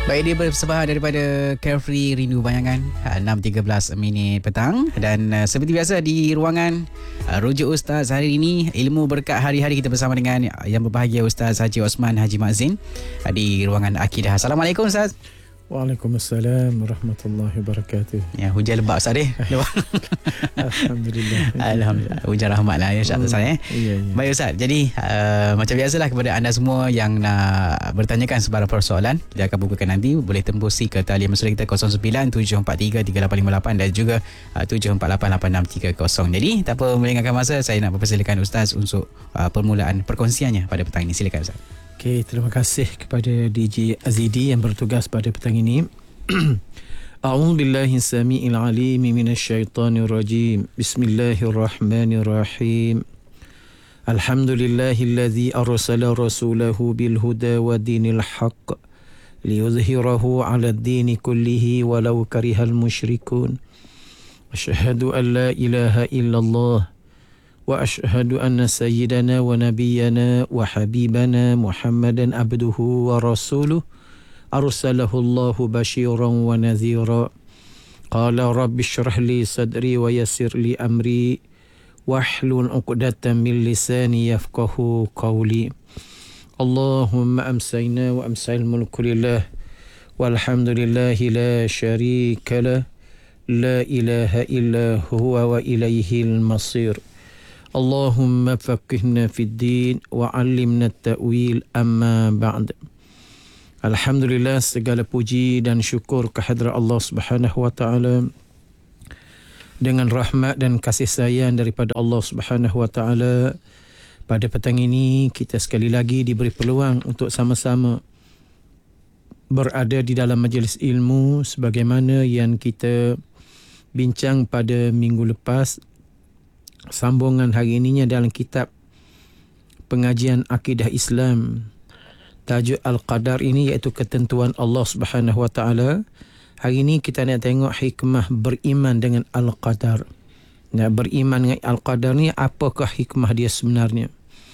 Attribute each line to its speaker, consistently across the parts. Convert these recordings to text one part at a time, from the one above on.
Speaker 1: Baik, dia bersebahan daripada Carefree Rindu Bayangan 6.13 minit petang. Dan seperti biasa di ruangan Rujuk Ustaz hari ini, ilmu berkat hari-hari, kita bersama dengan yang berbahagia Ustaz Haji Osman Haji Mazin di ruangan Akidah. Assalamualaikum Ustaz.
Speaker 2: Waalaikumsalam warahmatullahi wabarakatuh.
Speaker 1: Ya, hujan lebat Ustaz
Speaker 2: Alhamdulillah.
Speaker 1: Alhamdulillah. Hujan rahmat lah ya Ustaz.
Speaker 2: Ya.
Speaker 1: Baik Ustaz. Jadi macam biasalah kepada anda semua yang nak bertanyakan sebarang persoalan, kita akan bukakan nanti. Boleh tembusi ke talian mesra kita 0977433858 dan juga 74888630. Jadi tak apa melengahkan masa, saya nak mempersilakan Ustaz untuk permulaan perkongsiannya pada petang ini. Silakan Ustaz.
Speaker 2: Okey, terima kasih kepada DJ Azidi yang bertugas pada petang ini. A'udzu billahi samii'il 'aliim minasyaitonir rajim. Bismillahirrahmanirrahim. Alhamdulillahilladzi arsala rasulahu bil huda wa dinil haqq liyudhhirahu 'alad dini kullihi walau karihal musyrikun. Asyhadu an la ilaha illallah wa ashhadu anna sayyidana wa nabiyyana wa habibana Muhammadan abduhu wa rasuluh arsalahu Allahu basyiran wa nadhira. Qala rabbi shrah li sadri wa yassir li amri wahlul 'uqdatam min lisani yafqahu qawli. Allahumma amsayna wa amsayil mulku lillah walhamdulillahi la syarika lah, la ilaha illa huwa wa ilaihil masir. Allahumma faqihna fid din wa 'allimna at-ta'wil, amma ba'd. Alhamdulillah, segala puji dan syukur kehadrat Allah Subhanahu wa taala. Dengan rahmat dan kasih sayang daripada Allah Subhanahu wa taala, pada petang ini kita sekali lagi diberi peluang untuk sama-sama berada di dalam majlis ilmu sebagaimana yang kita bincang pada minggu lepas. Sambungan hari ininya dalam kitab pengajian akidah Islam, tajuk Al-Qadar ini iaitu ketentuan Allah Subhanahu wa taala. Hari ini kita nak tengok hikmah beriman dengan Al-Qadar. Nak beriman dengan Al-Qadar ni, apakah hikmah dia sebenarnya?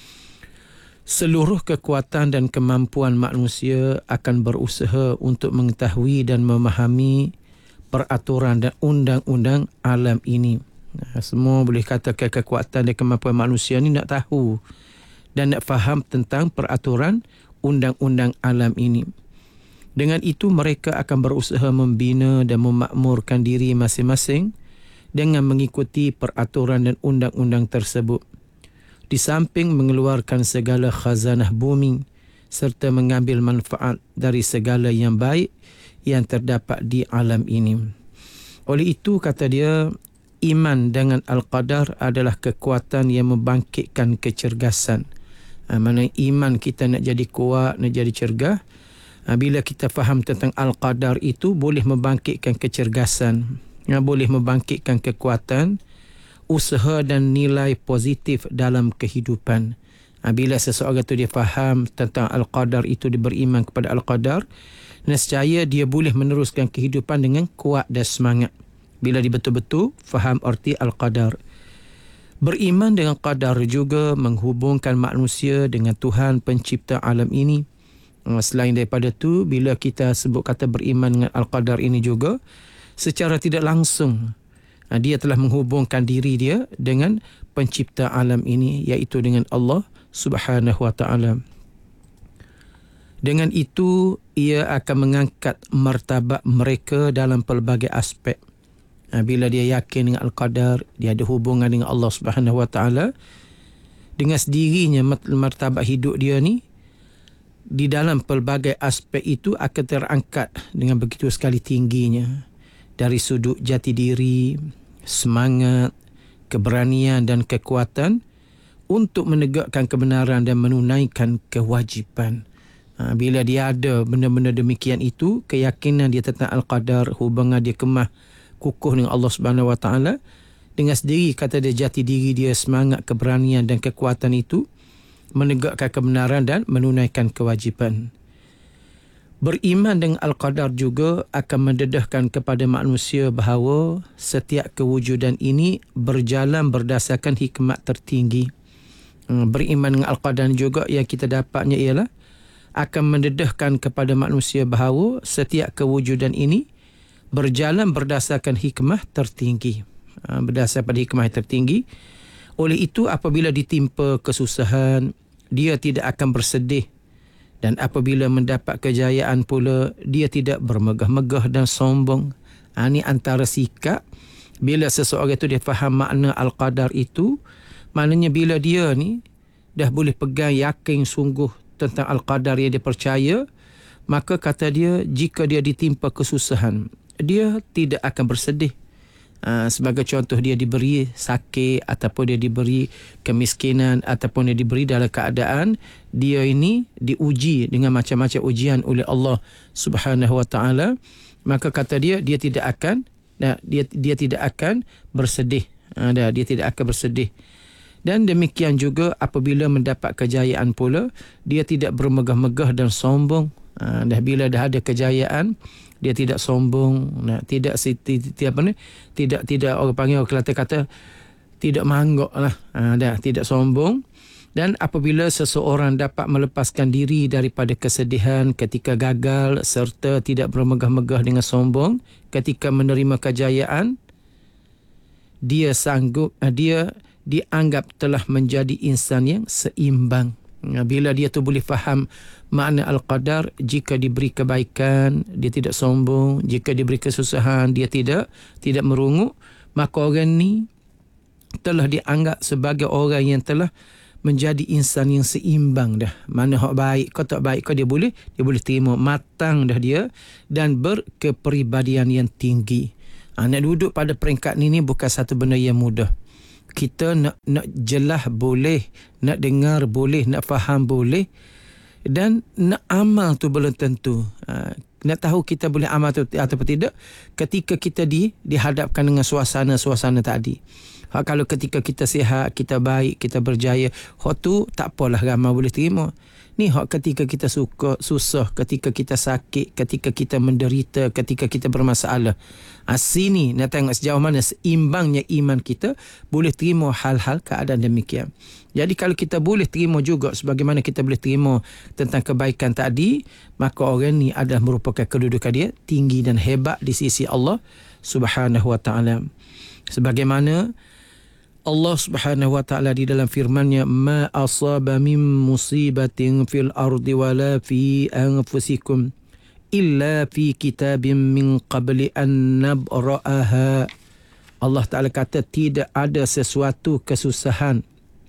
Speaker 2: Seluruh kekuatan dan kemampuan manusia akan berusaha untuk mengetahui dan memahami peraturan dan undang-undang alam ini. Semua boleh katakan kekuatan dan kemampuan manusia ni nak tahu dan nak faham tentang peraturan undang-undang alam ini. Dengan itu mereka akan berusaha membina dan memakmurkan diri masing-masing dengan mengikuti peraturan dan undang-undang tersebut. Di samping mengeluarkan segala khazanah bumi serta mengambil manfaat dari segala yang baik yang terdapat di alam ini. Oleh itu kata dia, iman dengan Al-Qadar adalah kekuatan yang membangkitkan kecergasan. Mana iman kita nak jadi kuat, nak jadi cergas, bila kita faham tentang Al-Qadar itu boleh membangkitkan kecergasan, boleh membangkitkan kekuatan, usaha dan nilai positif dalam kehidupan. Bila seseorang itu dia faham tentang Al-Qadar itu, dia beriman kepada Al-Qadar, nescaya dia boleh meneruskan kehidupan dengan kuat dan semangat. Bila dia betul-betul faham arti Al-Qadar. Beriman dengan Qadar juga menghubungkan manusia dengan Tuhan pencipta alam ini. Selain daripada itu, bila kita sebut kata beriman dengan Al-Qadar ini juga, secara tidak langsung dia telah menghubungkan diri dia dengan pencipta alam ini, iaitu dengan Allah Subhanahu wa taala. Dengan itu, ia akan mengangkat martabat mereka dalam pelbagai aspek. Bila dia yakin dengan Al-Qadar, dia ada hubungan dengan Allah Subhanahu wa taala, dengan sendirinya martabat hidup dia ni di dalam pelbagai aspek itu akan terangkat dengan begitu sekali tingginya. Dari sudut jati diri, semangat, keberanian dan kekuatan untuk menegakkan kebenaran dan menunaikan kewajipan. Bila dia ada benda-benda demikian itu, keyakinan dia tentang Al-Qadar, hubungan dia kemah kukuh dengan Allah Subhanahu wa taala, dengan sendiri kata dia jati diri dia, semangat, keberanian dan kekuatan itu menegakkan kebenaran dan menunaikan kewajipan. Beriman dengan Al-Qadar juga akan mendedahkan kepada manusia bahawa setiap kewujudan ini berjalan berdasarkan hikmat tertinggi. Beriman dengan Al-Qadar juga yang kita dapatnya ialah akan mendedahkan kepada manusia bahawa setiap kewujudan ini berjalan berdasarkan hikmah tertinggi. Berdasarkan pada hikmah tertinggi. Oleh itu apabila ditimpa kesusahan, dia tidak akan bersedih. Dan apabila mendapat kejayaan pula, dia tidak bermegah-megah dan sombong. Ini antara sikap bila seseorang itu dia faham makna Al-Qadar itu. Maknanya bila dia ni dah boleh pegang yakin sungguh tentang Al-Qadar yang dia percaya, maka kata dia, jika dia ditimpa kesusahan, dia tidak akan bersedih. Sebagai contoh, dia diberi sakit ataupun dia diberi kemiskinan ataupun dia diberi dalam keadaan dia ini diuji dengan macam-macam ujian oleh Allah Subhanahu Wa Taala, maka kata dia tidak akan dia tidak akan bersedih. Dia tidak akan bersedih. Dan demikian juga apabila mendapat kejayaan pula, dia tidak bermegah-megah dan sombong. Bila dah ada kejayaan, dia tidak sombong, tidak orang panggil orang Kelantan kata tidak manggok lah, tidak sombong. Dan apabila seseorang dapat melepaskan diri daripada kesedihan ketika gagal serta tidak bermegah-megah dengan sombong ketika menerima kejayaan, dia dianggap telah menjadi insan yang seimbang. Bila dia tu boleh faham makna Al-Qadar, jika diberi kebaikan dia tidak sombong, jika diberi kesusahan dia tidak merungut, maka orang ni telah dianggap sebagai orang yang telah menjadi insan yang seimbang dah. Mana hak baik kau tak baik kau dia boleh terima, matang dah dia dan berkepribadian yang tinggi. Nak duduk pada peringkat ni bukan satu benda yang mudah. Kita nak jelas boleh, nak dengar boleh, nak faham boleh, dan nak amal tu belum tentu. Nak tahu kita boleh amal tu ataupun tidak ketika kita dihadapkan dengan suasana tadi. Kalau ketika kita sihat, kita baik, kita berjaya, hak tu tak apalah ramai boleh terima. Ni hak ketika kita susah, ketika kita sakit, ketika kita menderita, ketika kita bermasalah. Sini nak tengok sejauh mana seimbangnya iman kita boleh terima hal-hal keadaan demikian. Jadi kalau kita boleh terima juga sebagaimana kita boleh terima tentang kebaikan tadi, maka orang ni adalah merupakan kedudukan dia tinggi dan hebat di sisi Allah Subhanahu Wa Taala. Sebagaimana Allah Subhanahu Wa Taala di dalam firman-Nya, ma asaba min musibatin fil ardi wala fi anfusikum illa fi kitabim min qabli an nabra'aha. Allah Taala kata tidak ada sesuatu kesusahan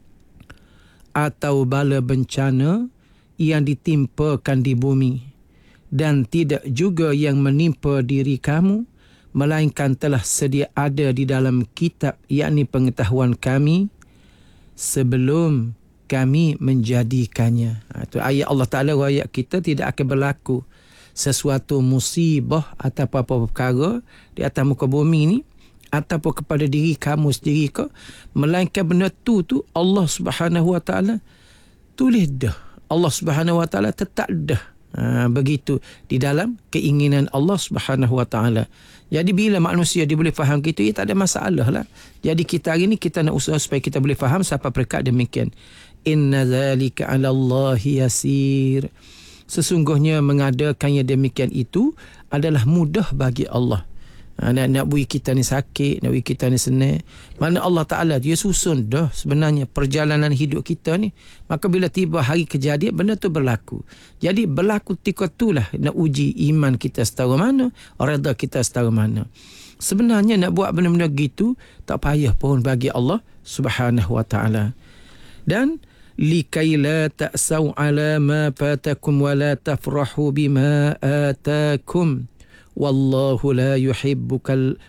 Speaker 2: atau bala bencana yang ditimpakan di bumi, dan tidak juga yang menimpa diri kamu, melainkan telah sedia ada di dalam kitab, yakni pengetahuan kami sebelum kami menjadikannya. Itu ayat Allah Ta'ala, ayat kita tidak akan berlaku sesuatu musibah atau apa-apa perkara di atas muka bumi ni ataupun kepada diri kamu sendiri ke, melainkan benda tu Allah Subhanahu Wa Ta'ala tulis dah. Allah Subhanahu Wa Ta'ala tetap dah. Begitu di dalam keinginan Allah Subhanahu Wa Ta'ala. Jadi bila manusia dia boleh faham gitu, tak ada masalah lah. Jadi kita hari ni kita nak usaha supaya kita boleh faham sampai peringkat demikian. Inna zalika 'ala Allahi yasir. Sesungguhnya mengadakan yang demikian itu adalah mudah bagi Allah. Nak bui kita ni sakit, nak bui kita ni senang. Mana Allah Ta'ala dia susun dah sebenarnya perjalanan hidup kita ni. Maka bila tiba hari kejadian, benda tu berlaku. Jadi berlaku ketika itulah nak uji iman kita setara mana, redha kita setara mana. Sebenarnya nak buat benda-benda gitu tak payah pun bagi Allah Subhanahu Wa Ta'ala. Dan likai la ta'sau ala ma fatakum wa la tafrahu bima atakum. Wallahu la yuhibbu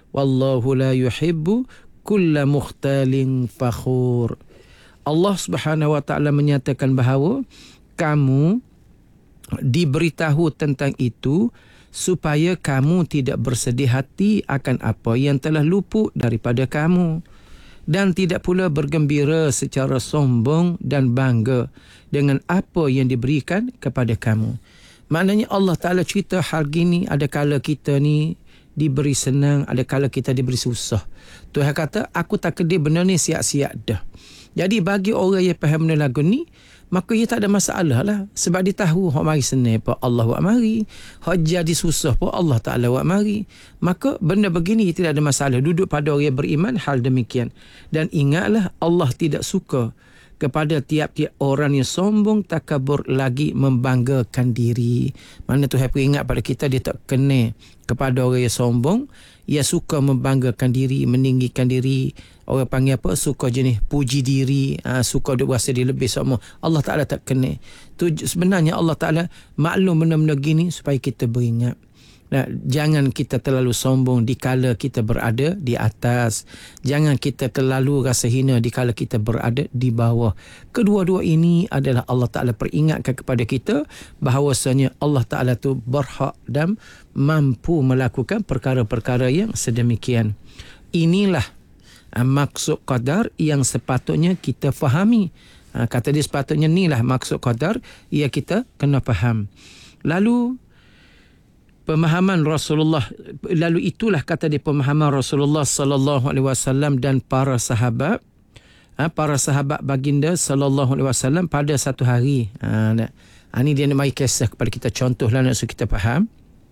Speaker 2: kulla mukhtalin fakhur. Allah Subhanahu Wa Ta'ala menyatakan bahawa kamu diberitahu tentang itu supaya kamu tidak bersedih hati akan apa yang telah luput daripada kamu, dan tidak pula bergembira secara sombong dan bangga dengan apa yang diberikan kepada kamu. Maknanya Allah Ta'ala cerita hal gini, ada kala kita ni diberi senang, ada kala kita diberi susah. Tuhan kata, aku tak kedai benda ni siap-siap dah. Jadi bagi orang yang faham benda lagu ni, maka ia tak ada masalah lah. Sebab dia tahu hak mari senang pun Allah buat mari, hak jadi susah pun Allah Ta'ala buat mari. Maka benda begini tidak ada masalah. Duduk pada orang yang beriman hal demikian. Dan ingatlah, Allah tidak suka kepada tiap-tiap orang yang sombong, takabur, lagi membanggakan diri. Mana Tuhan peringat pada kita, dia tak kena kepada orang yang sombong, ia suka membanggakan diri, meninggikan diri. Orang panggil apa? Suka jenis puji diri, suka dia rasa dia lebih semua. Allah Ta'ala tak kena. Tu sebenarnya Allah Ta'ala maklum benda-benda gini supaya kita beringat. Nah, jangan kita terlalu sombong dikala kita berada di atas. Jangan kita terlalu rasa hina dikala kita berada di bawah. Kedua-dua ini adalah Allah Ta'ala peringatkan kepada kita bahawasanya Allah Ta'ala tu berhak dan mampu melakukan perkara-perkara yang sedemikian. Inilah maksud qadar yang sepatutnya kita fahami. Kata dia sepatutnya inilah maksud qadar yang kita kena faham. Lalu pemahaman Rasulullah, lalu itulah kata dia pemahaman Rasulullah sallallahu alaihi wasallam dan para sahabat baginda sallallahu alaihi wasallam pada satu hari. Ini dia nak bagi kisah kepada kita, contohlah nak kita faham.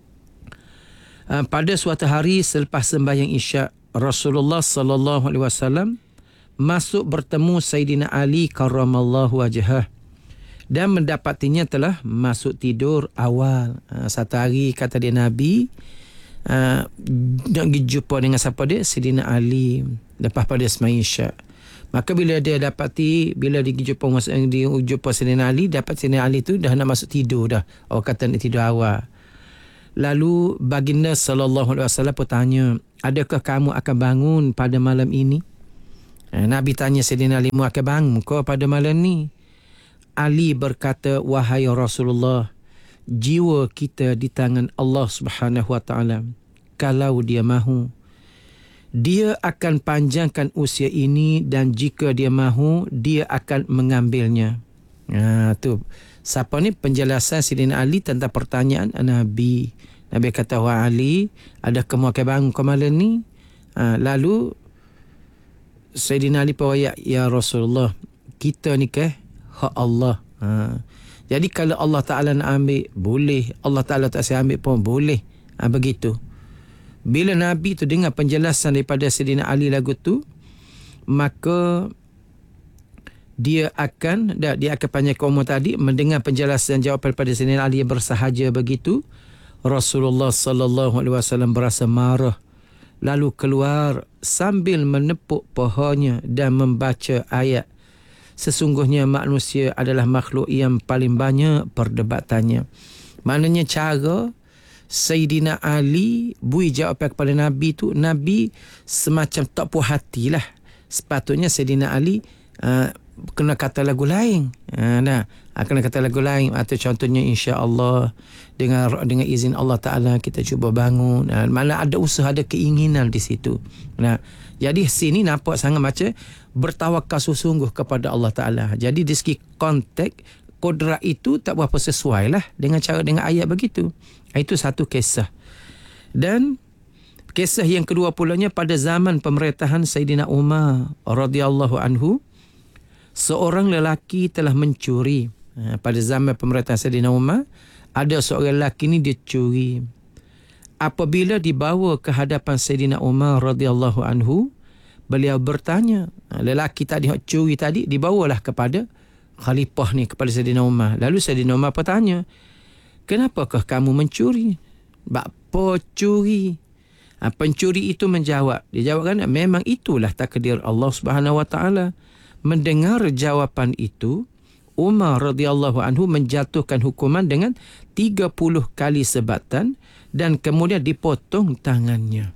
Speaker 2: Pada suatu hari selepas sembahyang Isyak, Rasulullah sallallahu alaihi wasallam masuk bertemu Sayyidina Ali karramallahu wajhah dan mendapatinya telah masuk tidur awal. Satu hari kata dia Nabi nak pergi jumpa dengan siapa dia? Sayyidina Ali lepas pada sembahyang Isyak. Maka bila dia jumpa Sayyidina Ali, dapat Sayyidina Ali tu dah nak masuk tidur dah. Orang kata nak tidur awal. Lalu baginda sallallahu alaihi wasallam pun tanya, adakah kamu akan bangun pada malam ini? Nabi tanya Sayyidina Ali, mu akan bangun kau pada malam ni? Ali berkata, wahai Rasulullah, jiwa kita di tangan Allah Subhanahu wa taala. Kalau dia mahu, dia akan panjangkan usia ini, dan jika dia mahu, dia akan mengambilnya. Tu siapa ni penjelasan Sayyidina Ali tentang pertanyaan Nabi. Nabi kata, wahai Ali, ada kamu akan bangun ke malam ni? Lalu Sayyidina Ali pun, ya Rasulullah, kita ni ke hak Allah. Jadi kalau Allah Ta'ala nak ambil, boleh. Allah Ta'ala tak saya ambil pun boleh. Begitu. Bila Nabi tu dengar penjelasan daripada Sayyidina Ali lagu tu, maka dia akan panjangkan umur tadi, mendengar penjelasan jawapan daripada Sayyidina Ali yang bersahaja begitu. Rasulullah sallallahu alaihi wasallam berasa marah, lalu keluar sambil menepuk pahanya dan membaca ayat, sesungguhnya manusia adalah makhluk yang paling banyak perdebatannya. Maknanya cara Sayyidina Ali bui jawapan kepada Nabi tu, Nabi semacam tak puas hatilah. Sepatutnya Sayyidina Ali kena kata lagu lain. Kena kata lagu lain, atau contohnya insya-Allah dengan izin Allah Ta'ala kita cuba bangun. Malah ada usaha, ada keinginan di situ. Jadi sini nampak sangat macam bertawakal sungguh kepada Allah Ta'ala. Jadi di segi konteks, kodrat itu tak berapa sesuai lah dengan cara, dengan ayat begitu. Itu satu kisah. Dan kisah yang kedua pulanya, pada zaman pemerintahan Sayyidina Umar radhiyallahu anhu, seorang lelaki telah mencuri. Pada zaman pemerintahan Sayyidina Umar, ada seorang lelaki ni dia curi. Apabila dibawa ke hadapan Sayyidina Umar radhiyallahu anhu, beliau bertanya, lelaki tadi yang curi tadi dibawalah kepada khalifah ni, kepada Sayyidina Umar. Lalu Sayyidina Umar bertanya, kenapakah kamu mencuri? Bapa curi? Pencuri itu menjawab. Dia jawab kan, memang itulah takdir Allah Subhanahu wa taala. Mendengar jawapan itu, Umar radhiyallahu anhu menjatuhkan hukuman dengan 30 kali sebatan dan kemudian dipotong tangannya.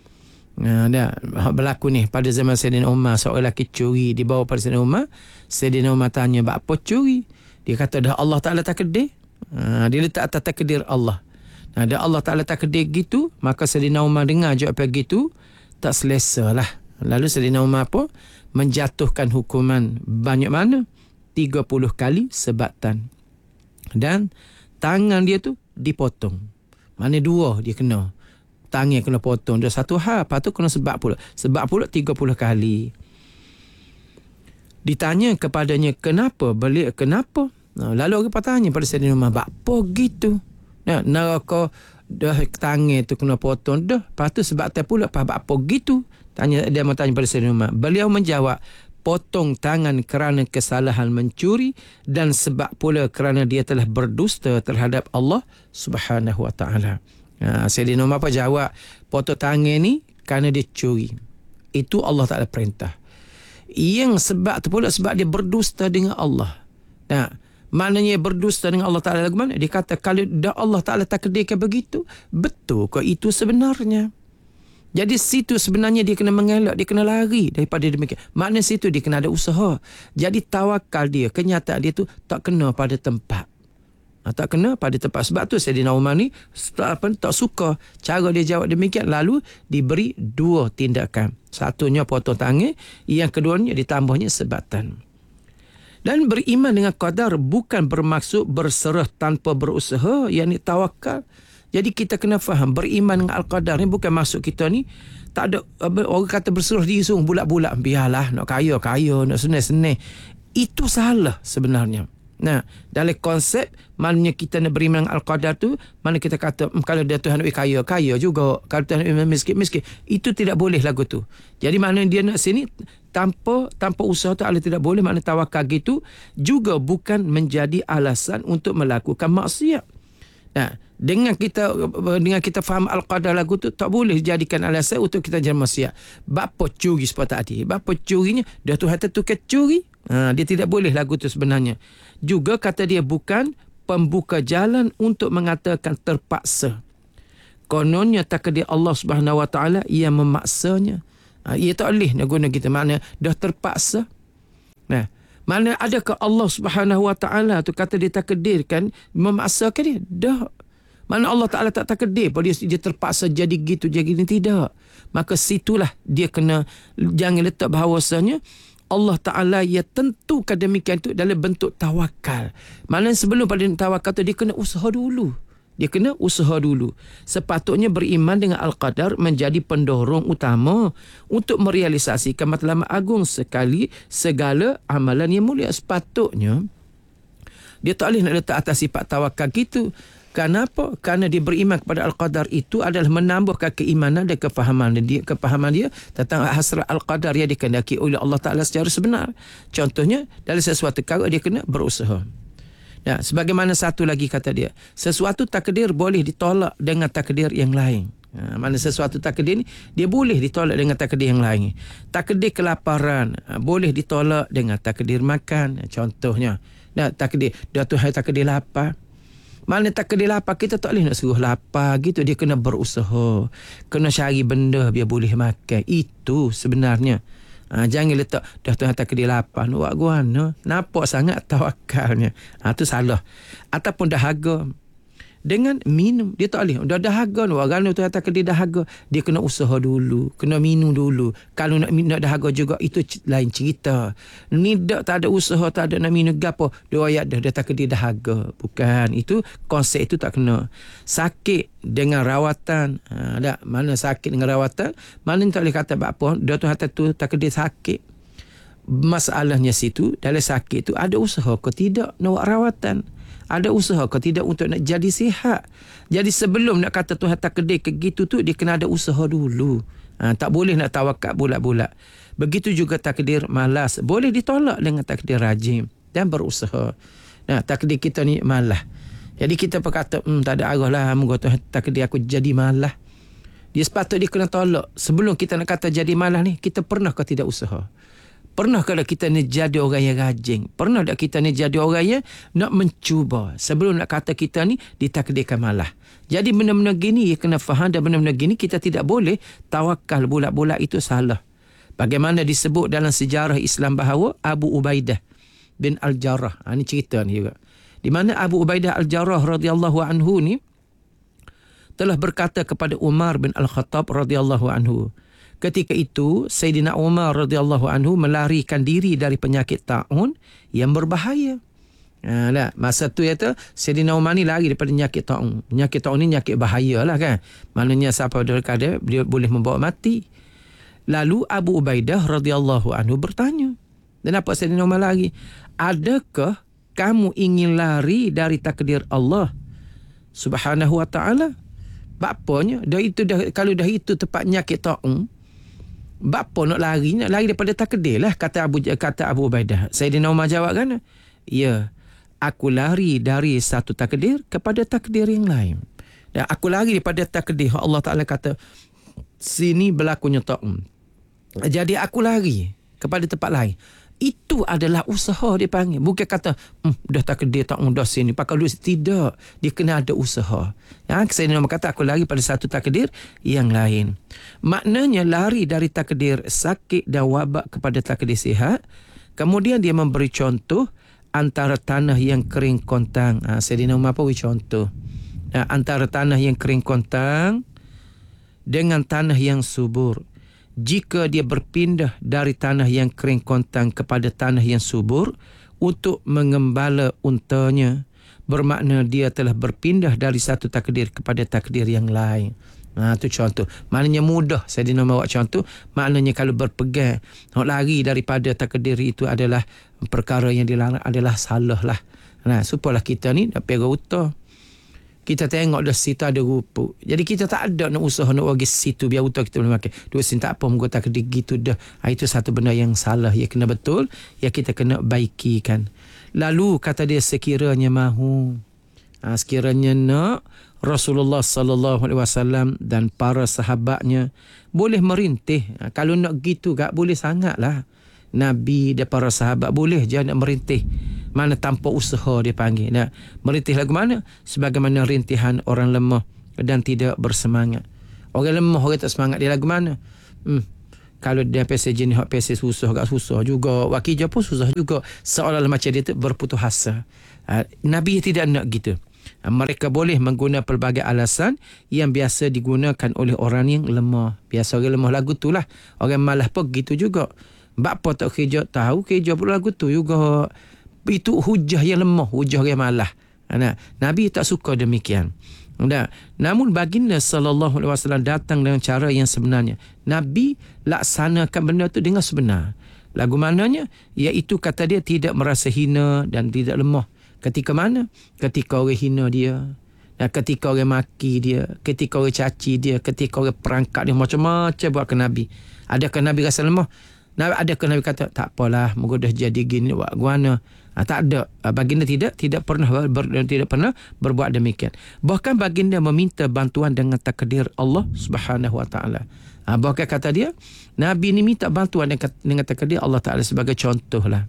Speaker 2: Berlaku ni pada zaman Sayyidina Umar, seorang lelaki curi dibawa pada Sayyidina Umar. Sayyidina Umar tanya, apa curi? Dia kata, dah Allah Ta'ala takdir. Dia letak atas takdir Allah. Dah Allah Ta'ala takdir gitu, maka Sayyidina Umar dengar jawapan gitu, tak selesa lah. Lalu Sayyidina Umar pun menjatuhkan hukuman banyak mana? 30 kali sebatan. Dan tangan dia tu dipotong. Mana dua dia kena. Tangan kena potong. Dia satu hal, lepas tu kena sebab pula. Sebab pula 30 kali. Ditanya kepadanya, kenapa? Lalu orang bertanya pada Sayyidina Umar, apa gitu? Neraka dah tangan tu kena potong dah. Lepas tu sebab tak pula apa gitu? Dia mau tanya pada Sayyidina Umar. Beliau menjawab, potong tangan kerana kesalahan mencuri dan sebab pula kerana dia telah berdusta terhadap Allah Subhanahu wa taala. Sayyidina Umar apa jawab? Potong tangan ni kerana dia curi. Itu Allah Taala perintah. Yang sebab tu pula sebab dia berdusta dengan Allah. Maknanya berdusta dengan Allah Taala lagu mana? Dia kata kalau dah Allah Taala takdirkan begitu, betul ke itu sebenarnya? Jadi situ sebenarnya dia kena mengelak, dia kena lari daripada demikian. Maknanya situ dia kena ada usaha. Jadi tawakal dia, kenyataan dia tu tak kena pada tempat. Tak kena pada tempat. Sebab tu Sayyidina Umar ni tak suka cara dia jawab demikian. Lalu diberi 2 tindakan. Satunya potong tangan, yang keduanya ditambahnya sebatan. Dan beriman dengan qadar bukan bermaksud berserah tanpa berusaha, yakni tawakal. Jadi kita kena faham beriman dengan al-qadar ni bukan maksud kita ni tak ada orang kata berserah diri sungguh bulat-bulat, biarlah nak kaya, nak senang. Itu salah sebenarnya. Dalam konsep maknanya kita nak beriman dengan al-qadar tu, mana kita kata kalau dia Tuhan nak kaya juga, kalau Tuhan nak miskin. Itu tidak boleh lagu tu. Jadi maknanya dia nak sini tanpa usaha tu Allah tidak boleh. Maknanya tawakal gitu juga bukan menjadi alasan untuk melakukan maksiat. Dengan kita faham al-qadar lagu tu tak boleh jadikan alasan untuk kita jadi maksiat. Bapa curi seperti tadi. Bapa curinya dah Tuhan tentukan curi. Dia tidak boleh lagu tu sebenarnya. Juga kata dia bukan pembuka jalan untuk mengatakan terpaksa. Kononnya takdir Allah Subhanahu wa taala ia memaksanya. Ia tak boleh nak guna kita makna dah terpaksa. Mana adakah Allah Subhanahu wa taala tu kata dia takdirkan memaksakan dia? Dah. Mana Allah Taala tak takdir pada dia terpaksa jadi gitu jadi gini, tidak. Maka situlah dia kena jangan letak bahawasanya Allah Taala ia tentukan demikian tu dalam bentuk tawakal. Mana sebelum pada tawakal tu dia kena usaha dulu. Sepatutnya beriman dengan al-qadar menjadi pendorong utama untuk merealisasikan matlamat agung sekali segala amalan yang mulia. Sepatutnya dia tak boleh nak letak atas sifat tawakal gitu. Kenapa? Kerana dia beriman kepada al-qadar itu adalah menambahkan keimanan dan kefahaman dia tentang hasrat al-qadar yang dikehendaki oleh Allah Taala secara sebenar. Contohnya dalam sesuatu perkara dia kena berusaha. Sebagaimana satu lagi kata dia, sesuatu takdir boleh ditolak dengan takdir yang lain. Mana sesuatu takdir ni dia boleh ditolak dengan takdir yang lain. Takdir kelaparan boleh ditolak dengan takdir makan. Contohnya, takdir dah Tuhan takdir lapar. Mana takdir lapar, kita tak boleh nak suruh lapar gitu. Dia kena berusaha, kena cari benda biar boleh makan. Itu sebenarnya. Jangan letak dah Tuhan takdir lapar, nak buat guana. Nampak sangat tawakalnya. Itu salah. Ataupun dahaga. Dengan minum, dia tak boleh. Dah dahaga, orang Tuhan takdir dahaga, dia kena usaha dulu, kena minum dulu. Kalau nak dahaga juga, itu lain cerita. Ni tak ada usaha, tak ada nak minum gapo, dia ayat dah takdir dahaga. Bukan, itu konsep itu tak kena. Sakit dengan rawatan, mana sakit dengan rawatan, mana tak boleh kata apa, dah Tuhan takdir sakit. Masalahnya situ, dalam sakit itu ada usaha ke tidak nak buat rawatan? Ada usaha ke tidak untuk nak jadi sihat? Jadi sebelum nak kata Tuhan takdir ke gitu tu, dia kena ada usaha dulu. Tak boleh nak tawakal bulat-bulat. Begitu juga takdir malas, boleh ditolak dengan takdir rajin dan berusaha. Takdir kita ni malas. Jadi kita berkata, tak ada arah lah, moga Tuhan takdir aku jadi malas. Dia sepatutnya dia kena tolak. Sebelum kita nak kata jadi malas ni, kita pernah ke tidak usaha? Pernah kalau kita ni jadi orang yang rajin? Pernah tak kita ni jadi orang yang nak mencuba sebelum nak kata kita ni ditakdirkan malah? Jadi benda-benda gini kena faham, dan benda-benda gini kita tidak boleh tawakal bulat-bulat, itu salah. Bagaimana disebut dalam sejarah Islam bahawa Abu Ubaidah bin Al-Jarrah, ini cerita ni juga, di mana Abu Ubaidah Al-Jarrah radhiyallahu anhu ni telah berkata kepada Umar bin Al-Khattab radhiyallahu anhu. Ketika itu Sayyidina Umar radhiyallahu anhu melarikan diri dari penyakit taun yang berbahaya. Masa tu kata Sayyidina Umar ni lari daripada penyakit taun. Penyakit taun ni penyakit bahaya lah kan. Maknanya siapa dekat dia boleh membawa mati. Lalu Abu Ubaidah radhiyallahu anhu bertanya, Dan apa Sayyidina Umar lagi? Adakah kamu ingin lari dari takdir Allah Subhanahu wa ta'ala? Bapanya kalau dah itu tempat nyakit ta'um, bapa nak lari daripada takdir lah, kata Abu Ubaidah. Sayyidina Umar jawab kan, ya, aku lari dari satu takdir kepada takdir yang lain. Dan aku lari daripada takdir Allah Ta'ala kata sini berlakunya ta'um, jadi aku lari kepada tempat lain. Itu adalah usaha dia panggil. Bukan kata dah takdir ta'um dah sini pakai duit. Tidak, dia kena ada usaha. Saya nak kata aku lari pada satu takdir yang lain. Maknanya lari dari takdir sakit dan wabak kepada takdir sihat. Kemudian dia memberi contoh antara tanah yang kering kontang. Sayyidina Umar apa contoh? Antara tanah yang kering kontang dengan tanah yang subur. Jika dia berpindah dari tanah yang kering kontang kepada tanah yang subur untuk mengembala untanya, bermakna dia telah berpindah dari satu takdir kepada takdir yang lain. Itu contoh. Maknanya mudah Sayyidina Umar buat contoh. Maknanya kalau berpegang, nak lari daripada takdir itu adalah perkara yang dilarang, adalah salah lah. Supalah kita ni nak pergi utah, kita tengok dah situ ada rumput. Jadi kita tak ada nak usaha nak pergi situ biar utah kita boleh makan. Dua sin tak apa, menggota takdir gitu dah. Itu satu benda yang salah, ya kena betul, ya kita kena baikikan. Lalu kata dia sekiranya mahu, sekiranya nak, Rasulullah sallallahu alaihi wasallam dan para sahabatnya boleh merintih. Kalau nak gitu tak boleh sangatlah. Nabi dan para sahabat boleh je nak merintih. Mana tanpa usaha dia panggil. Merintih lagu mana? Sebagaimana rintihan orang lemah dan tidak bersemangat. Orang lemah, orang tak semangat, dia lagu mana? Kalau dia pasal jenis hak pasal susah, agak susah juga. Wakil pun susah juga. Seolah-olah macam dia tu berputus asa. Nabi tidak nak gitu. Mereka boleh menggunakan pelbagai alasan yang biasa digunakan oleh orang yang lemah. Biasa orang lemah lagu tu lah. Orang malas pun gitu juga. Bapa tak kerja, tahu kerja pun lagu tu juga. Itu hujah yang lemah, hujah yang malah. Nabi tak suka demikian. Namun baginda sallallahu alaihi wasallam datang dengan cara yang sebenarnya. Nabi laksanakan benda tu dengan sebenar. Lagu mananya? Iaitu kata dia tidak merasa hina dan tidak lemah. Ketika mana? Ketika orang hina dia, ketika orang maki dia, ketika orang caci dia, ketika orang perangkap dia, macam-macam buat ke Nabi. Adakah Nabi rasa lemah? Adakah Nabi kata tak apalah, moga dah jadi gini buat guana? Tak ada. Baginda tidak pernah berbuat demikian. Bahkan baginda meminta bantuan dengan takdir Allah Subhanahu wa taala. Bahkan kata dia, Nabi ni minta bantuan dengan takdir Allah Taala. Sebagai contohlah,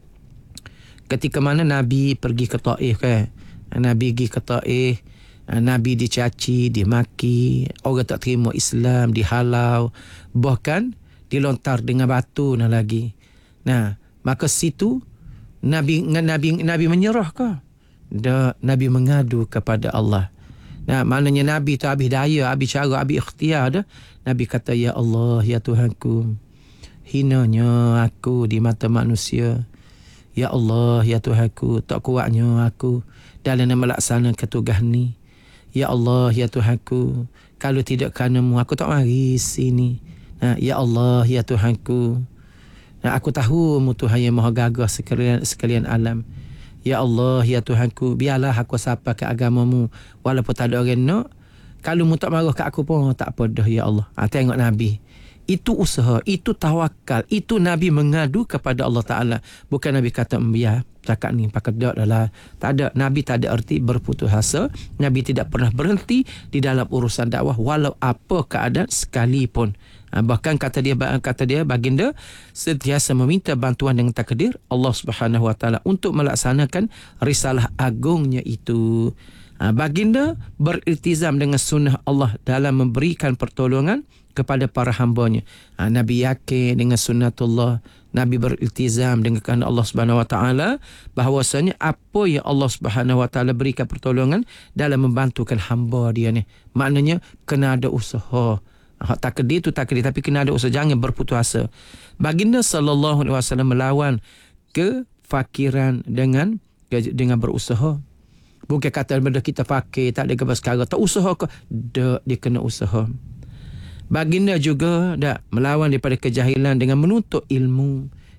Speaker 2: ketika mana Nabi pergi ke Taif kan, Nabi pergi ke Taif, Nabi dicaci, dimaki, orang tak terima Islam, dihalau, bahkan dilontar dengan batu lagi. Maka situ Nabi menyerah ke? Nabi mengadu kepada Allah. Maknanya Nabi tu habis daya, habis cara, habis ikhtiar dah. Nabi kata, ya Allah, ya Tuhanku, hinanya aku di mata manusia. Ya Allah, ya Tuhanku, tak kuatnya aku dalam melaksanakan tugas ni. Ya Allah, ya Tuhanku, kalau tidak kerana-Mu aku tak mari sini. Ya Allah, ya Tuhanku, aku tahu Mu Tuhan yang maha gagah sekalian alam. Ya Allah, ya Tuhanku, biarlah aku sapa ke agama-Mu walaupun tak ada orang nak. Kalau Mu tak marah ke aku pun tak apa dah, ya Allah. Tengok Nabi. Itu usaha, itu tawakal, itu Nabi mengadu kepada Allah Ta'ala. Bukan Nabi kata, biar cakap ni pakai dak dah. Tak ada. Nabi tak ada erti berputus asa. Nabi tidak pernah berhenti di dalam urusan dakwah walau apa keadaan sekalipun. Bahkan kata dia baginda sentiasa meminta bantuan dengan takdir Allah Subhanahu wa taala untuk melaksanakan risalah agungnya itu. Baginda beriltizam dengan sunnah Allah dalam memberikan pertolongan kepada para hambanya. Nabi yakin dengan sunnatullah. Nabi beriltizam dengan kehendak Allah Subhanahu wa taala bahawasanya apa yang Allah Subhanahu wa taala berikan pertolongan dalam membantukan hamba dia ni. Maknanya kena ada usaha. Takdir itu takdir, tapi kena ada usaha, jangan berputus asa. Baginda sallallahu alaihi wasallam melawan kefakiran dengan berusaha. Bukan kata benda kita fakir, tak ada kepas sekarang, tak usaha ke? Dia kena usaha. Baginda juga melawan daripada kejahilan dengan menuntut ilmu.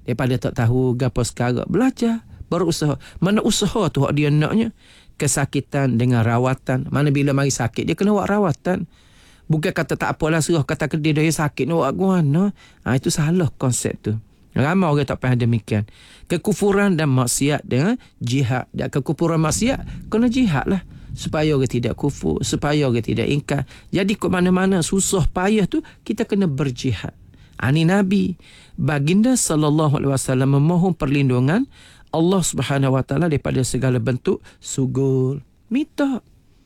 Speaker 2: Daripada tak tahu gapo sekarang, belajar, berusaha. Mana usaha tu hak dia naknya? Kesakitan dengan rawatan. Mana bila mari sakit dia kena buat rawatan. Bukan kata tak apalah, serah kata kedai dia sakit ni buat guna. Itu salah konsep tu. Ramai orang tak faham demikian. Kekufuran dan maksiat dengan jihad. Dan kekufuran maksiat kena jihad lah, supaya orang tidak kufur, supaya orang tidak ingkar. Jadi ke mana-mana susah payah tu kita kena berjihad. Ini Nabi baginda sallallahu alaihi wasallam memohon perlindungan Allah Subhanahu wa taala daripada segala bentuk sugul. Minta.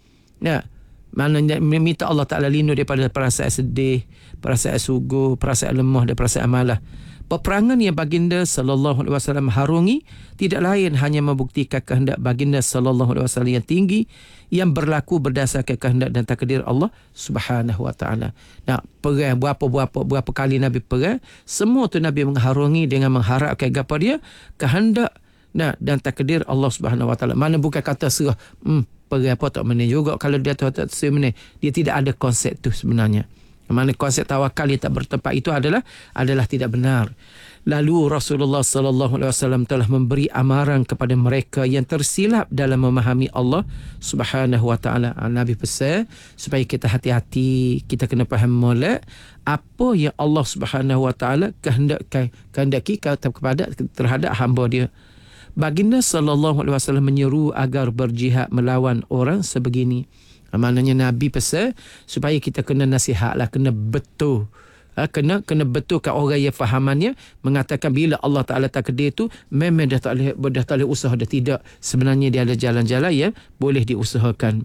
Speaker 2: Maknanya minta Allah Ta'ala lindung daripada perasaan sedih, perasaan sugul, perasaan lemah dan perasaan malas. Peperangan yang baginda sallallahu alaihi wasallam harungi tidak lain hanya membuktikan kehendak baginda sallallahu alaihi wasallam yang tinggi, yang berlaku berdasarkan kehendak dan takdir Allah Subhanahu wa taala. Perang berapa kali Nabi perang, semua tu Nabi mengharungi dengan mengharapkan gapo dia? Kehendak dan takdir Allah Subhanahu wa taala. Mana bukan kata serah perang apa tak menang juga kalau dia tak menang. Dia tidak ada konsep tu sebenarnya. Mana konsep tawakal yang tak bertempat itu adalah tidak benar. Lalu Rasulullah sallallahu alaihi wasallam telah memberi amaran kepada mereka yang tersilap dalam memahami Allah Subhanahu wa taala. Nabi pesan supaya kita hati-hati, kita kena faham molek apa yang Allah Subhanahu wa taala kehendaki kepada terhadap hamba dia. Baginda sallallahu alaihi wasallam menyeru agar berjihad melawan orang sebegini. Maknanya Nabi pesan supaya kita kena nasihatlah, kena betul. Kena betulkan orang yang fahamannya mengatakan bila Allah Ta'ala takdir tu memang dah tak boleh usaha, dah tidak. Sebenarnya dia ada jalan-jalan yang boleh diusahakan.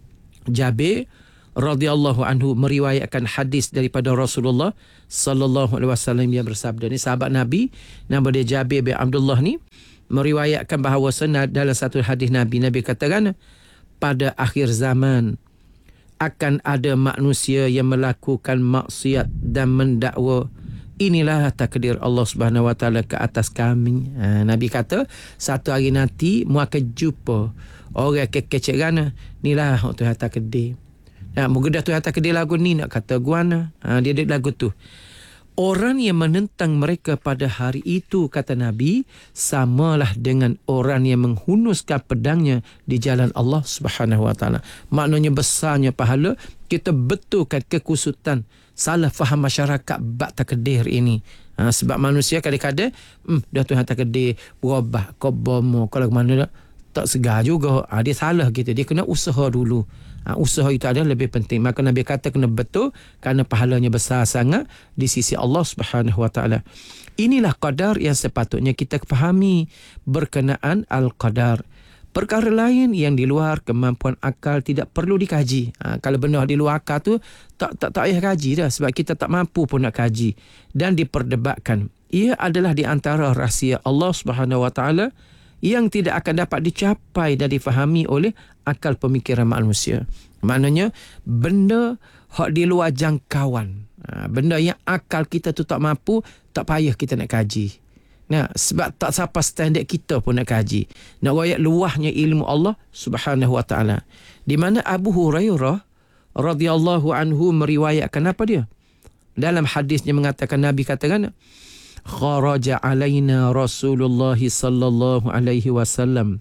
Speaker 2: Jabir radhiyallahu anhu meriwayatkan hadis daripada Rasulullah sallallahu alaihi wasallam yang bersabda, ni sahabat Nabi, nama dia Jabir bin Abdullah ni, meriwayatkan bahawa dalam satu hadis Nabi katakan, pada akhir zaman akan ada manusia yang melakukan maksiat dan mendakwa, inilah takdir Allah Subhanahu wa taala ke atas kami. Nabi kata satu hari nanti mu akan jumpa orang kekeceran, inilah Tuhan takdir. Mudah Tuhan takdir lagu ni nak kata guana. Dia ada lagu tu. Orang yang menentang mereka pada hari itu, kata Nabi, samalah dengan orang yang menghunuskan pedangnya di jalan Allah Subhanahu wa taala. Maknanya besarnya pahala kita betulkan kekusutan salah faham masyarakat bab takdir ini. Sebab manusia kadang-kadang dah Tuhan takdir berubah kobomo kalau mana tak segar juga. Dia salah gitu. Dia kena usaha dulu. Usaha itu adalah lebih penting. Maka Nabi kata kena betul kerana pahalanya besar sangat di sisi Allah Subhanahu wa taala. Inilah qadar yang sepatutnya kita fahami berkenaan al-qadar. Perkara lain yang di luar kemampuan akal tidak perlu dikaji. Kalau benda di luar akal tu tak payah kaji dah, sebab kita tak mampu pun nak kaji dan diperdebatkan. Ia adalah di antara rahsia Allah Subhanahu wa taala yang tidak akan dapat dicapai dan difahami oleh akal pemikiran manusia. Maknanya benda hak di luar jangkauan, benda yang akal kita tu tak mampu, tak payah kita nak kaji. Sebab tak sampai standard kita pun nak kaji. Nak royak luahnya ilmu Allah Subhanahu wa taala. Di mana Abu Hurairah radhiyallahu anhu meriwayatkan apa dia? Dalam hadisnya mengatakan, Nabi katakan, kharaja alaina Rasulullah sallallahu alaihi wasallam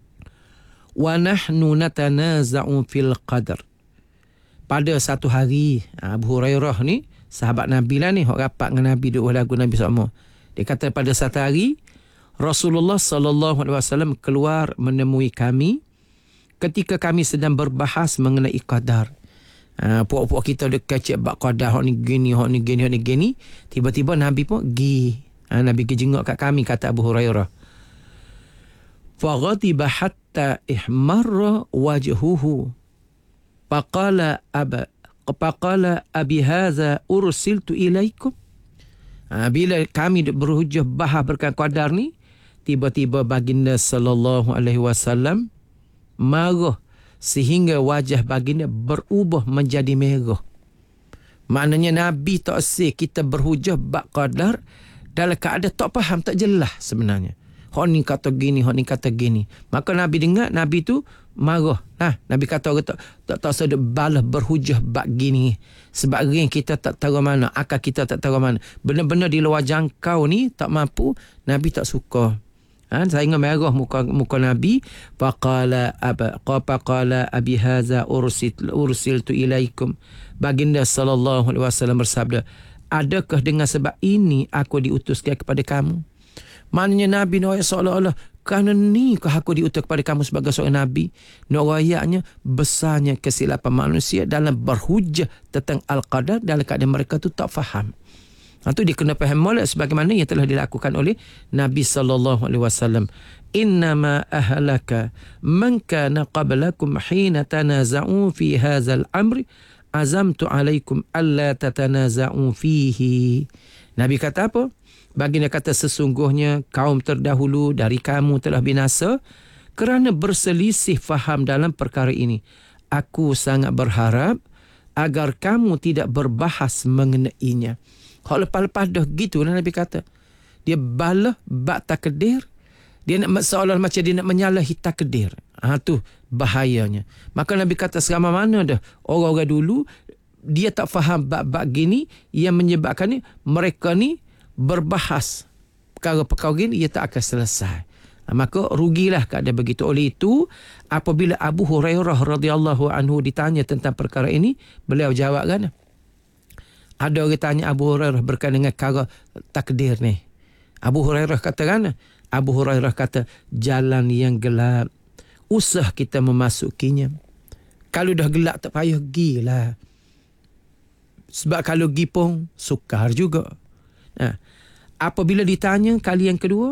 Speaker 2: wa nahnu natanaza'u fil qadar. Pada satu hari, Abu Hurairah ni sahabat Nabi lah ni, hok rapat dengan Nabi, duk lagu Nabi sama. Dia kata pada satu hari Rasulullah sallallahu alaihi wasallam keluar menemui kami ketika kami sedang berbahas mengenai qadar. Puak-puak kita dia kecek bak qadar, hok ni gini, hok ni gini, hok ni gini. Tiba-tiba Nabi pun Nabi pergi jenguk kat kami, kata Abu Hurairah. Faghadiba hatta ihmarra wajhuhu. Faqala abi hadza ursiltu ilaikum. Bila kami berhujah bahas berkaitan qadar ni, tiba-tiba baginda sallallahu alaihi wasallam marah sehingga wajah baginda berubah menjadi merah. Maknanya Nabi tak asyik kita berhujah bab qadar dalam keadaan tak faham, tak jelas sebenarnya. Hak ni kata gini, hak ni kata gini. Maka Nabi dengar, Nabi tu marah. Nabi kata orang tak sedap balas berhujah bab gini. Sebab ring kita tak tahu mana, akal kita tak tahu mana. Benar-benar di luar jangkau ni tak mampu, Nabi tak suka. Saya ingat merah muka Nabi. Faqala abi hadza ursiltu ilaikum. Baginda sallallahu alaihi wasallam bersabda, adakah dengan sebab ini aku diutuskan kepada kamu? Maknanya Nabi nak seolah-olah kerana ni kah aku diutus kepada kamu sebagai seorang Nabi. Nak rayaknya besarnya kesilapan manusia dalam berhujah tentang Al-Qadar dalam keadaan mereka tu tak faham. Itu dia kena faham molek sebagaimana yang telah dilakukan oleh Nabi sallallahu alaihi wasallam. Innama ahlaka man kana qablakum hina tanaza'u fi hadzal amri azamtu alaikum alla tatanaza'u fihi. Nabi kata apa? Baginda kata sesungguhnya kaum terdahulu dari kamu telah binasa kerana berselisih faham dalam perkara ini. Aku sangat berharap agar kamu tidak berbahas mengenainya. Kalau lepas-lepas dah gitu Nabi kata, dia balah bak takdir, dia nak seolah macam dia nak menyalahi takdir. Tu bahayanya. Maka Nabi kata selama mana dah orang-orang dulu dia tak faham bab-bab gini yang menyebabkan ni mereka ni berbahas perkara-perkara gini, ia tak akan selesai. Maka rugilah keadaan begitu. Oleh itu, apabila Abu Hurairah radhiyallahu anhu ditanya tentang perkara ini, beliau jawab kan, ada orang tanya Abu Hurairah berkaitan dengan perkara takdir ni. Abu Hurairah kata kan, Abu Hurairah kata, jalan yang gelap, usah kita memasukinya. Kalau dah gelap tak payah gilah. Sebab kalau gi pun sukar juga. Apabila ditanya kali yang kedua,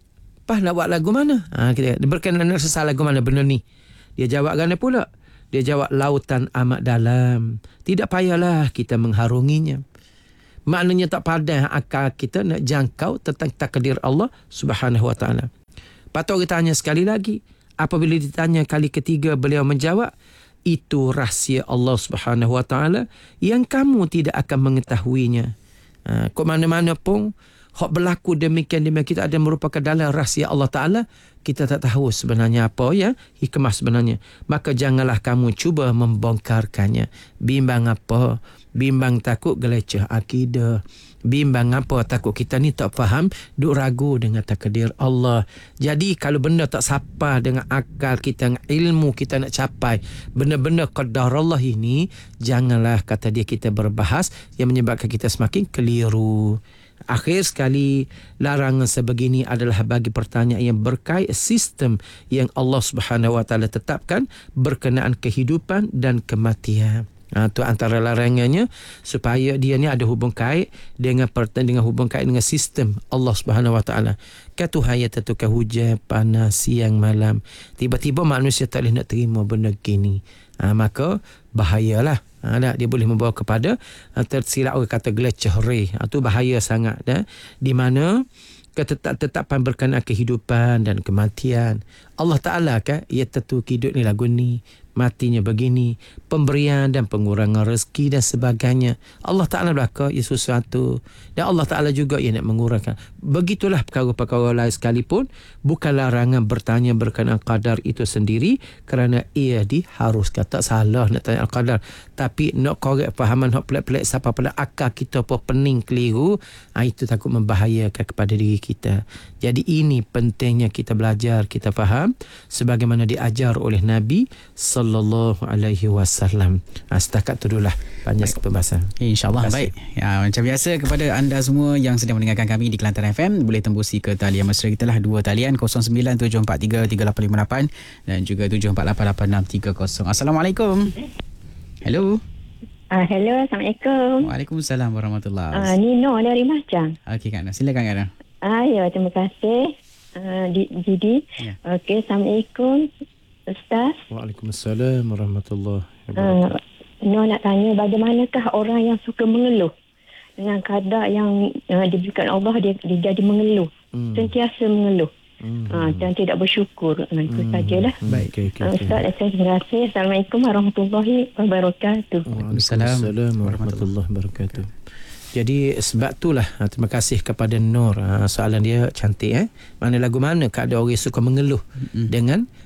Speaker 2: nak buat lagu mana? Kita berkenaan dengan sesal lagu mana benda ni? Dia jawab kan pula? Dia jawab lautan amat dalam. Tidak payahlah kita mengharunginya. Maknanya tak padan akal kita nak jangkau tentang takdir Allah Subhanahu Wa Taala. Patut kita tanya sekali lagi. Apabila ditanya kali ketiga, beliau menjawab, itu rahsia Allah Subhanahu Wa Taala yang kamu tidak akan mengetahuinya. Kok mana-mana pun hak berlaku demikian kita ada merupakan dalam rahsia Allah Ta'ala, kita tak tahu sebenarnya apa ya hikmah sebenarnya. Maka janganlah kamu cuba membongkarkannya. Bimbang apa? Bimbang takut geleceh akidah. Bimbang apa? Takut kita ni tak faham, duk ragu dengan takdir Allah. Jadi kalau benda tak sapa dengan akal kita, dengan ilmu kita nak capai benda-benda qadar Allah ini, janganlah kata dia kita berbahas yang menyebabkan kita semakin keliru. Akhir sekali, larangan sebegini adalah bagi pertanyaan yang berkait sistem yang Allah Subhanahu Wa Taala tetapkan berkenaan kehidupan dan kematian. Itu antara larangannya, supaya dia ni ada hubung kait dengan hubung kait dengan sistem Allah Subhanahu Wa Taala. Katuhaya tetukar hujan panas siang malam. Tiba-tiba manusia tak boleh nak terima benda gini. Maka bahayalah. Dia boleh membawa kepada tersilap orang kata glitch-ray. Itu bahaya sangat. Di mana ketetapan berkenaan kehidupan dan kematian. Allah Ta'ala kan, ia tentu hidup ni lagu ni, matinya begini, pemberian dan pengurangan rezeki dan sebagainya. Allah Ta'ala belaka ia sesuatu, dan Allah Ta'ala juga ia nak mengurangkan. Begitulah perkara-perkara lain sekalipun, bukan larangan bertanya berkenaan qadar itu sendiri, kerana ia diharuskan. Tak salah nak tanya al-qadar, tapi nak korek fahaman hak pelik-pelik siapa pada akal kita pun pening keliru, itu takut membahayakan kepada diri kita. Jadi ini pentingnya kita belajar, kita faham sebagaimana diajar oleh Nabi sallallahu alaihi wasallam. Setakat tu dululah panjang pembahasan.
Speaker 1: InsyaAllah baik. Ya, macam biasa kepada anda semua yang sedang mendengarkan kami di Kelantan FM, boleh tembusi ke talian mesra kita lah, dua talian 0977433888 dan juga 748863. Assalamualaikum. Hello.
Speaker 3: Hello, Assalamualaikum.
Speaker 1: Waalaikumsalam warahmatullahi.
Speaker 3: Nino dari Macang.
Speaker 1: Okey Kak Ana, silakan Kak Ana.
Speaker 3: Ya, terima kasih. Didi. Ya. Okey, Assalamualaikum Ustaz.
Speaker 2: Waalaikumsalam warahmatullahi wabarakatuh.
Speaker 3: Nak tanya, bagaimanakah orang yang suka mengeluh dengan kadar yang diberikan Allah, dia jadi mengeluh, sentiasa mengeluh, dan tidak bersyukur. Itu sajalah.
Speaker 2: Baik,
Speaker 3: Ustaz, terima kasih. Assalamualaikum warahmatullahi wabarakatuh.
Speaker 2: Waalaikumsalam warahmatullahi wabarakatuh. Jadi sebab itulah, terima kasih kepada Nur. Soalan dia cantik. Mana lagu mana ada orang suka mengeluh dengan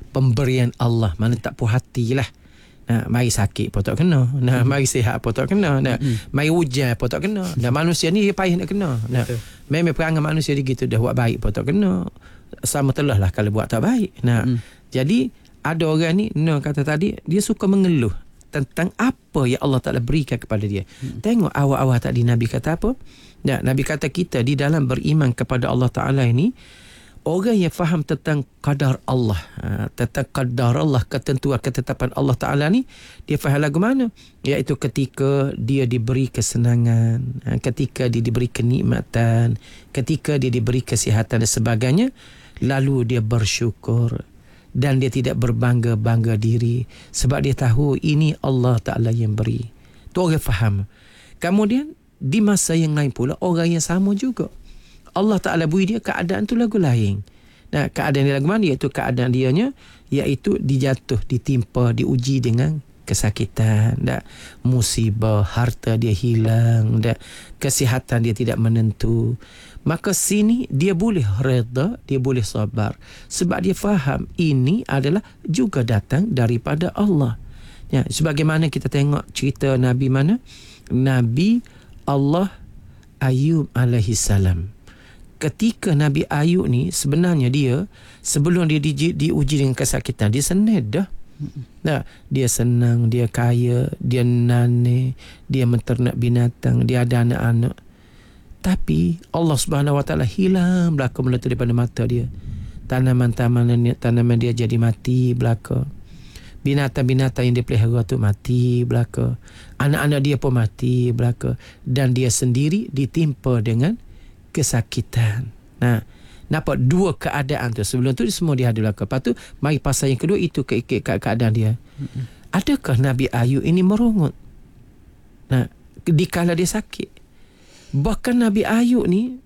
Speaker 2: pemberian Allah, mana tak puas hatilah. Mari sakit pun tak kena. Mari sihat pun tak kena. Mari hujan pun tak kena. Manusia ni dia payah nak kena. Memang perangai manusia dia gitu, dah buat baik pun tak kena. Sama telah lah kalau buat tak baik. Jadi ada orang ni, kata tadi, dia suka mengeluh tentang apa yang Allah Ta'ala berikan kepada dia. Tengok awal-awal tadi Nabi kata apa? Nabi kata kita di dalam beriman kepada Allah Ta'ala ini, orang yang faham tentang qadar Allah, tentang qadar Allah, ketentuan ketetapan Allah Ta'ala ni, dia faham lagu mana? Iaitu ketika dia diberi kesenangan, ketika dia diberi kenikmatan, ketika dia diberi kesihatan dan sebagainya, lalu dia bersyukur dan dia tidak berbangga-bangga diri sebab dia tahu ini Allah Ta'ala yang beri. Tu orang faham. Kemudian di masa yang lain pula orang yang sama juga, Allah Ta'ala beri dia keadaan tu lagu lain. Keadaan dia lagu mana? Iaitu keadaan dianya, iaitu dijatuh, ditimpa, diuji dengan kesakitan, musibah, harta dia hilang, kesihatan dia tidak menentu. Maka sini dia boleh reda, dia boleh sabar. Sebab dia faham ini adalah juga datang daripada Allah. Sebagaimana kita tengok cerita Nabi mana? Nabi Allah Ayub alaihissalam. Ketika Nabi Ayub ni sebenarnya dia sebelum dia diuji dengan kesakitan, dia senang dah. Dia senang, dia kaya, dia nane, dia menternak binatang, dia ada anak-anak. Tapi Allah Subhanahu Wa Taala hilang belaka meletup daripada mata dia. Tanaman dia jadi mati belaka. Binatang-binatang yang dia pelihara tu mati belaka. Anak-anak dia pun mati belaka. Dan dia sendiri ditimpa dengan kesakitan. Nampak dua keadaan tu. Sebelum tu semua dia ada belaka. Lepas tu mari pasal yang kedua, itu keadaan dia. Adakah Nabi Ayub ini merungut dikala dia sakit? Bahkan Nabi Ayub ni,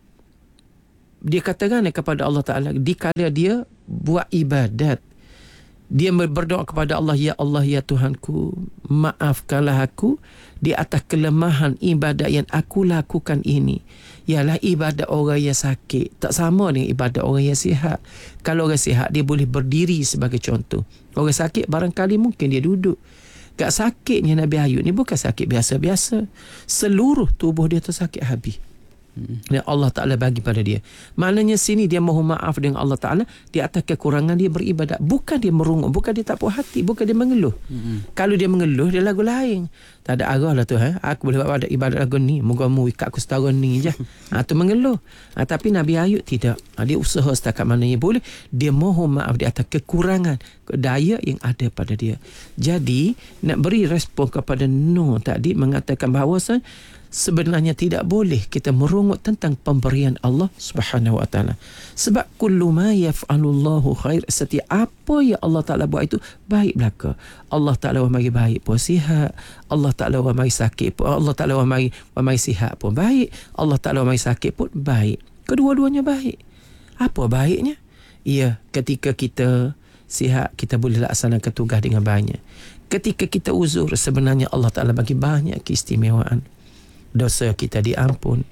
Speaker 2: dia katakan kepada Allah Ta'ala, dikala dia buat ibadat, dia berdoa kepada Allah, ya Allah, ya Tuhanku, maafkanlah aku di atas kelemahan ibadat yang aku lakukan ini. Ialah ibadat orang yang sakit tak sama dengan ibadat orang yang sihat. Kalau orang sihat dia boleh berdiri sebagai contoh. Orang sakit barangkali mungkin dia duduk. Gak sakitnya Nabi Ayub ni bukan sakit biasa-biasa. Seluruh tubuh dia tu sakit habis. Dan Allah Ta'ala bagi pada dia. Maknanya sini dia mohon maaf dengan Allah Ta'ala di atas kekurangan dia beribadat. Bukan dia merungut, bukan dia tak puas hati, bukan dia mengeluh. Kalau dia mengeluh, dia lagu lain. Tak ada arah lah tu. Aku boleh buat ibadat lagu ni, moga-moga ikat aku setahun ni je. Tu mengeluh. Tapi Nabi Ayub tidak. Dia usaha setakat mananya boleh. Dia mohon maaf di atas kekurangan daya yang ada pada dia. Jadi nak beri respon kepada Nuh tadi, mengatakan bahawa sebenarnya tidak boleh kita merungut tentang pemberian Allah Subhanahu Wa Taala. Sebab kullu ma yaf'alullahu khair, setiap apa yang Allah Taala buat itu baik belaka. Allah Taala mari baik pun sihat, Allah Taala mari sakit pun, Allah Taala mari sihat pun baik, Allah Taala mari sakit pun baik. Kedua-duanya baik. Apa baiknya? Ya, ketika kita sihat, kita boleh laksanakan tugas dengan banyak. Ketika kita uzur, sebenarnya Allah Taala bagi banyak keistimewaan. Dosa kita diampun,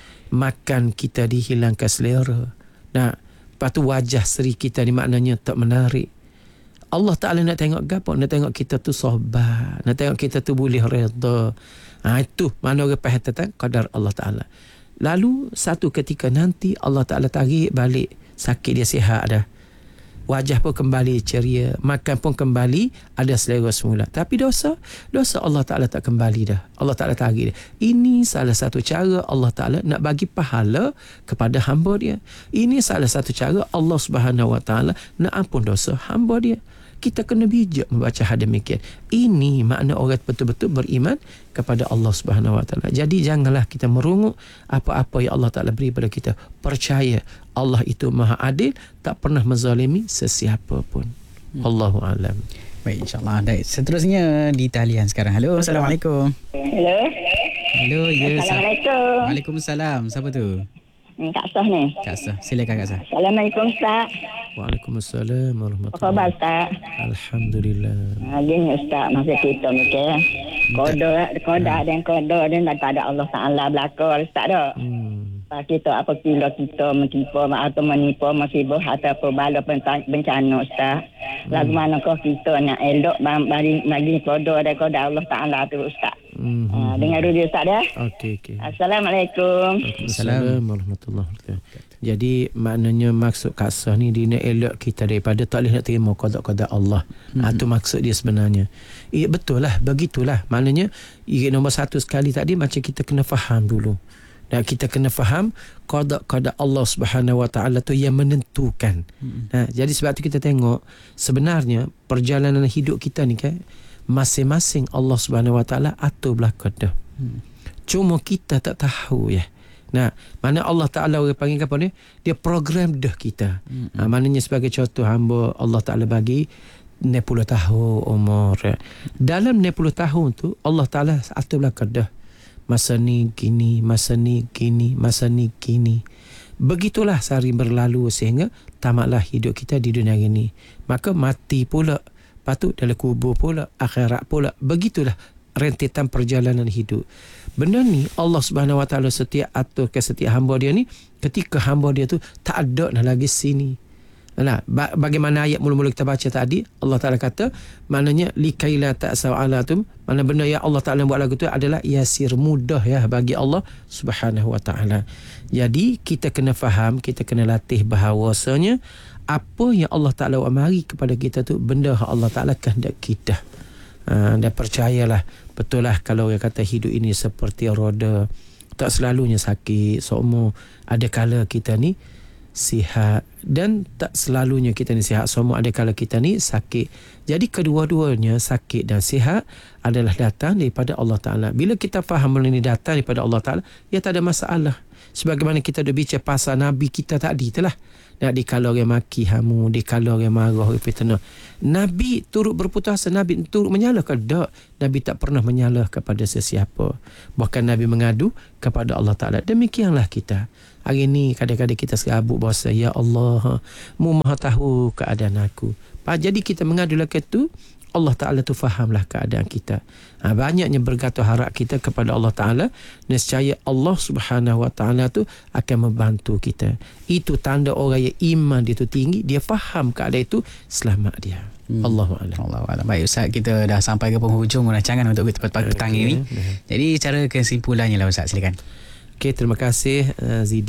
Speaker 2: makan kita dihilangkan selera. Lepas tu wajah seri kita ni maknanya tak menarik. Allah Ta'ala nak tengok apa? Nak tengok kita tu sabar, nak tengok kita tu boleh reda. Itu mana orang faham tentang qadar Allah Ta'ala. Lalu satu ketika nanti Allah Ta'ala tarik balik, sakit dia sihat dah, wajah pun kembali ceria, makan pun kembali ada selera semula. Tapi dosa Allah Ta'ala tak kembali dah. Allah Ta'ala tarik dia. Ini salah satu cara Allah Ta'ala nak bagi pahala kepada hamba dia. Ini salah satu cara Allah Subhanahu Wa Ta'ala nak ampun dosa hamba dia. Kita kena bijak membaca hal demikian. Ini makna orang betul-betul beriman kepada Allah Subhanahu Wa Taala. Jadi janganlah kita merungut apa-apa yang Allah Taala beri pada kita. Percaya Allah itu Maha Adil, tak pernah menzalimi sesiapa pun. Allahu a'lam.
Speaker 1: Baik, insya-Allah. Dan seterusnya di talian sekarang. Halo, Assalamualaikum. Halo, ya.
Speaker 3: Assalamualaikum.
Speaker 1: Waalaikumsalam. Siapa tu?
Speaker 3: Kak Sah ni.
Speaker 1: Kak Sah. Silakan Kak Sah.
Speaker 3: Assalamualaikum Ustaz.
Speaker 2: Waalaikumsalam warahmatullahi
Speaker 3: Apa khabar Ustaz?
Speaker 2: Alhamdulillah.
Speaker 3: Gini Ustaz, masa kita mikir koda dan daripada Allah Ta'ala belakang Ustaz dah.
Speaker 4: kita apabila kita menipu atau menipu musibah ataupun bala bencana Ustaz. Lagu manakah kita nak elok bagi kodoh daripada Allah Ta'ala tu Ustaz. Dengar dulu Ustaz ya.
Speaker 2: Okey.
Speaker 4: Assalamualaikum.
Speaker 2: Assalamualaikum warahmatullahi wabarakatuh. Jadi maknanya maksud kasah ni dia nak elok kita daripada tak boleh nak terima qada Allah. Itu maksud dia sebenarnya. Betul lah, begitulah. Maknanya nombor satu sekali tadi macam kita kena faham dulu. Dan kita kena faham qada Allah Subhanahu Wa Taala tu yang menentukan. Jadi sebab tu kita tengok sebenarnya perjalanan hidup kita ni kan masing-masing Allah Subhanahu Wa Taala atur belaka dah. Cuma kita tak tahu ya. Nah, mana Allah Ta'ala orang panggil apa ni? Dia program dah kita. Maknanya sebagai contoh hamba Allah Ta'ala bagi 60 tahun umur. Dalam 60 tahun tu Allah Ta'ala atur belaka dah. Masa ni gini, masa ni gini, masa ni gini. Begitulah sehari berlalu sehingga tamatlah hidup kita di dunia ini. Maka mati pula. Patut dalam kubur pula, akhirat pula. Begitulah rentetan perjalanan hidup. Benda ni Allah Subhanahu Wa Taala setiap atur ke setiap hamba dia ni ketika hamba dia tu tak ada dah lagi sini. Nah, bagaimana ayat mula-mula kita baca tadi, Allah Taala kata, maknanya likaila ta'sa'alatum, mana benda yang Allah Taala buat lagu tu adalah yasir, mudah ya bagi Allah Subhanahu Wa Taala. Jadi kita kena faham, kita kena latih bahawasanya apa yang Allah Taala amari kepada kita tu benda yang Allah Taala kehendak kita. Dan percayalah, betul lah kalau orang kata hidup ini seperti roda, tak selalunya sakit semua. Ada kala kita ni sihat dan tak selalunya kita ni sihat semua. Ada kala kita ni sakit. Jadi kedua-duanya sakit dan sihat adalah datang daripada Allah Ta'ala. Bila kita faham benda ni datang daripada Allah Ta'ala, ya tak ada masalah. Sebagaimana kita dah bicara pasal Nabi kita tadi itulah. Nak dikala orang maki hamu, dikala orang marah, orang fitnah. Nabi turut berputus asa, Nabi turut menyalah ke tak? Nabi tak pernah menyalah kepada sesiapa. Bahkan Nabi mengadu kepada Allah Ta'ala. Demikianlah kita. Hari ni kadang-kadang kita serabut bahasa, ya Allah, mu maha tahu keadaan aku. Jadi kita mengadu lah ke tu, Allah Ta'ala tu fahamlah keadaan kita. Banyaknya bergantung harap kita kepada Allah Ta'ala. Nescaya Allah Subhanahu Wa Ta'ala tu akan membantu kita. Itu tanda orang yang iman dia tu tinggi. Dia faham keadaan itu, selamat dia. Allahu'alam.
Speaker 1: Allahu'alam. Baik Ustaz, kita dah sampai ke penghujung rancangan untuk kita petang ini. Jadi cara kesimpulannya lah Ustaz, silakan.
Speaker 2: Okey, terima kasih Zidi.